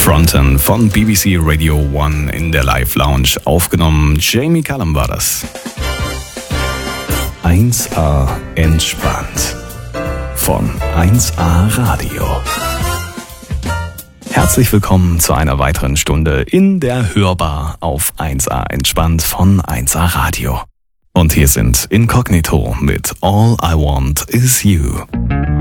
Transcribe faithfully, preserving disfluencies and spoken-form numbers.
Fronten von B B C Radio One in der Live Lounge aufgenommen. Jamie Cullum war das. eins A entspannt von eins A Radio. Herzlich willkommen zu einer weiteren Stunde in der Hörbar auf eins A entspannt von eins A Radio. Und hier sind Inkognito mit All I Want Is You.